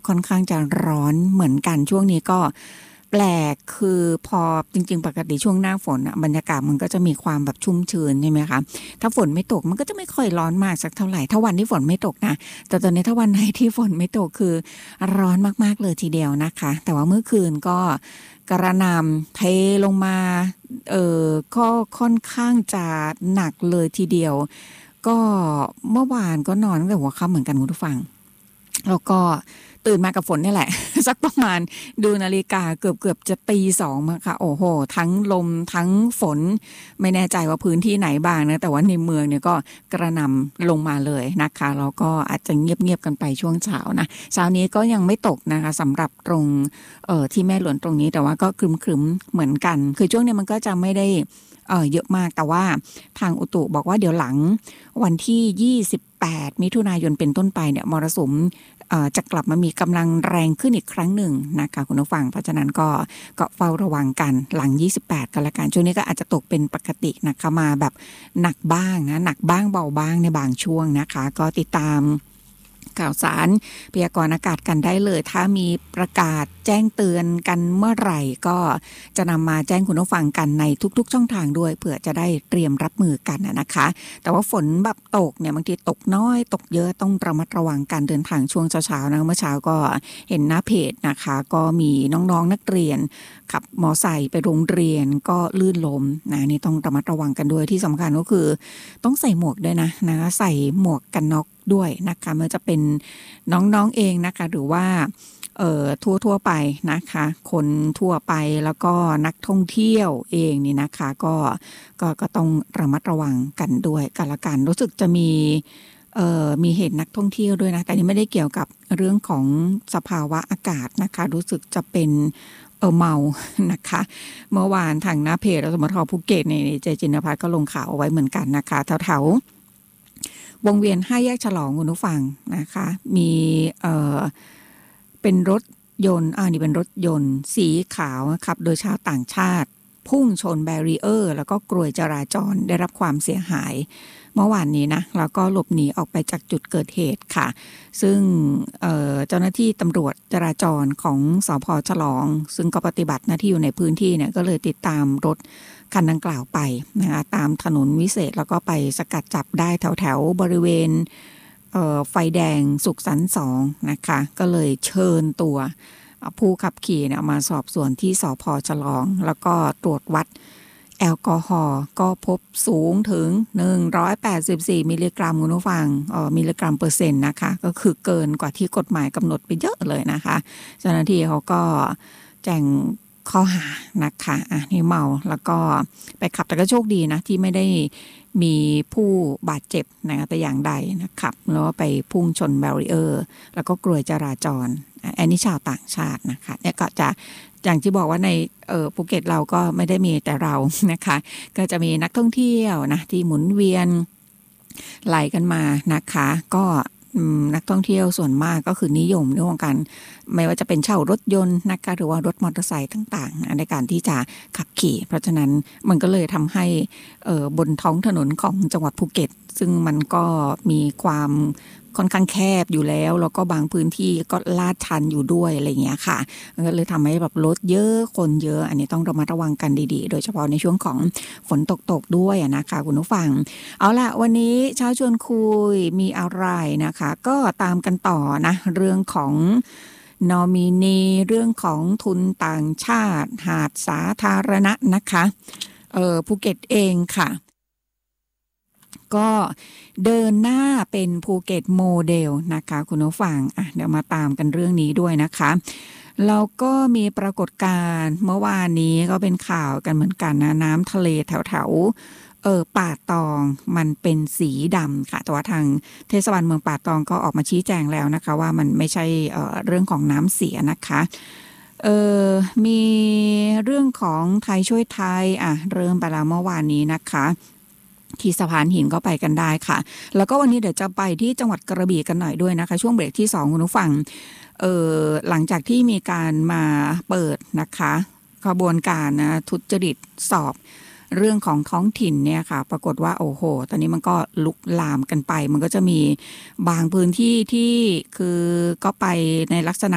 ค่อนข้างจะร้อนเหมือนกันช่วงนี้ก็แปลกคือพอจริงๆปกติช่วงหน้าฝนบรรยากาศมันก็จะมีความแบบชุ่มชื้นใช่ไหมคะถ้าฝนไม่ตกมันก็จะไม่ค่อยร้อนมากสักเท่าไหร่ถ้าวันที่ฝนไม่ตกนะแต่ตอนนี้ถ้าวันไหนที่ฝนไม่ตกคือร้อนมากๆเลยทีเดียวนะคะแต่ว่าเมื่อคืนก็กระหน่ำเทลงมาก็ค่อนข้างจะหนักเลยทีเดียวก็เมื่อวานก็นอนตั้งแต่หัวค่ำเหมือนกันคุณผู้ฟังแล้วก็ตื่นมากับฝนนี่แหละ สักประมาณดูนาฬิกาเกือบจะตีสองมาค่ะโอ้โหทั้งลมทั้งฝนไม่แน่ใจว่าพื้นที่ไหนบ้างนะแต่ว่าในเมืองเนี่ยก็กระหน่ำลงมาเลยนะคะแล้วก็อาจจะเงียบๆกันไปช่วงเช้านะเช้านี้ก็ยังไม่ตกนะคะสำหรับตรงที่แม่หลวงตรงนี้แต่ว่าก็ครึมๆเหมือนกันคือช่วงนี้มันก็จะไม่ได้เยอะมากแต่ว่าทางอุตุบอกว่าเดี๋ยวหลังวันที่28มิถุนายนเป็นต้นไปเนี่ยมรสุมจะกลับมามีกำลังแรงขึ้นอีกครั้งหนึ่งนะคะคุณผู้ฟังเพราะฉะนั้นก็เฝ้าระวังกันหลัง28กันละกันช่วงนี้ก็อาจจะตกเป็นปกตินะคะมาแบบหนักบ้างนะหนักบ้างเบาบ้างในบางช่วงนะคะก็ติดตามข่าวสารพยากรณ์อากาศกันได้เลยถ้ามีประกาศแจ้งเตือนกันเมื่อไหร่ก็จะนำมาแจ้งคุณผู้ฟังกันในทุกๆช่องทางด้วยเผื่อจะได้เตรียมรับมือกันนะคะแต่ว่าฝนแบบตกเนี่ยบางทีตกน้อยตกเยอะต้องระมัดระวังการเดินทางช่วงเช้าๆนะเมื่อเช้าก็เห็นหน้าเพจนะคะก็มีน้องๆนักเรียนขับมอไซค์ไปโรงเรียนก็ลื่นล้มนะนี่ต้องระมัดระวังกันด้วยที่สำคัญก็คือต้องใส่หมวกด้วยนะใส่หมวกกันน็อกด้วยนะคะมันจะเป็นน้องๆเองนะคะหรือว่าทั่วไปนะคะคนทั่วไปแล้วก็นักท่องเที่ยวเองนี่นะคะก็ต้องระมัดระวังกันด้วยกันละกันรู้สึกจะมีเหตุนักท่องเที่ยวด้วยนะแต่นี่ไม่ได้เกี่ยวกับเรื่องของสภาวะอากาศนะคะรู้สึกจะเป็นเมานะคะเมื่อวานทางหน้าเพจสมทภูเก็ตในเจจินภัทรก็ลงข่าวเอาไว้เหมือนกันนะคะแถววงเวียน5แยกฉลองคุณผู้ฟังนะคะมีเป็นรถยนต์นี่เป็นรถยนต์สีขาวขับโดยชาวต่างชาติพุ่งชนแบรีเออร์แล้วก็กรวยจราจรได้รับความเสียหายเมื่อวานนี้นะแล้วก็หลบหนีออกไปจากจุดเกิดเหตุค่ะซึ่งเจ้าหน้าที่ตำรวจจราจรของสภ.ฉลองซึ่งก็ปฏิบัติหน้าที่อยู่ในพื้นที่เนี่ยก็เลยติดตามรถคันดังกล่าวไปนะคะตามถนนวิเศษแล้วก็ไปสกัดจับได้แถวบริเวณไฟแดงสุขสันต์2นะคะก็เลยเชิญตัวผู้ขับขี่เนี่ยมาสอบสวนที่สภ.ฉลองแล้วก็ตรวจวัดแอลกอฮอล์ก็พบสูงถึง184มิลลิกรัมคุณผู้ฟังมิลลิกรัมเปอร์เซ็นต์นะคะก็คือเกินกว่าที่กฎหมายกำหนดไปเยอะเลยนะคะเจ้าหน้าที่เขาก็แจ้งข้อหานะคะนี่เมาแล้วก็ไปขับแต่ก็โชคดีนะที่ไม่ได้มีผู้บาดเจ็บนะคะแต่อย่างใดนะครับแล้วไปพุ่งชนแบรีเออร์แล้วก็กรวยจราจรอันนี้ชาวต่างชาตินะคะเนี่ยก็จะอย่างที่บอกว่าในภูเก็ตเราก็ไม่ได้มีแต่เรานะคะก็จะมีนักท่องเที่ยวนะที่หมุนเวียนไหลกันมานะคะก็นักท่องเที่ยวส่วนมากก็คือนิยมเรื่องการไม่ว่าจะเป็นเช่ารถยนต์นะคะหรือว่ารถมอเตอร์ไซค์ต่างๆในการที่จะขับขี่เพราะฉะนั้นมันก็เลยทำให้บนท้องถนนของจังหวัดภูเก็ตซึ่งมันก็มีความค่อนข้างแคบอยู่แล้วก็บางพื้นที่ก็ลาดชันอยู่ด้วยอะไรอย่างเงี้ยค่ะก็เลยทำให้แบบรถเยอะคนเยอะอันนี้ต้องระมัดระวังกันดีๆโดยเฉพาะในช่วงของฝนตกด้วยนะคะคุณผู้ฟังเอาล่ะวันนี้เช้าชวนคุยมีอะไรนะคะก็ตามกันต่อนะเรื่องของนอมินีเรื่องของทุนต่างชาติหาดสาธารณะนะคะภูเก็ตเองค่ะก็เดินหน้าเป็นภูเก็ตโมเดลนะคะคุณผู้ฟังเดี๋ยวมาตามกันเรื่องนี้ด้วยนะคะแล้วก็มีปรากฏการณ์เมื่อวานนี้ก็เป็นข่าวกันเหมือนกันนะน้ำทะเลแถวป่าตองมันเป็นสีดำค่ะแต่ว่าทางเทศบาลเมืองป่าตองก็ออกมาชี้แจงแล้วนะคะว่ามันไม่ใช่เรื่องของน้ำเสียนะคะมีเรื่องของไทยช่วยไทยเริ่มไปแล้วเมื่อวานนี้นะคะที่สะพานหินก็ไปกันได้ค่ะแล้วก็วันนี้เดี๋ยวจะไปที่จังหวัดกระบี่กันหน่อยด้วยนะคะช่วงเบรกที่2คุณผู้ฟังหลังจากที่มีการมาเปิดนะคะขบวนการนะทุจริตสอบเรื่องของท้องถิ่นเนี่ยค่ะปรากฏว่าโอ้โหตอนนี้มันก็ลุกลามกันไปมันก็จะมีบางพื้นที่ที่คือก็ไปในลักษณะ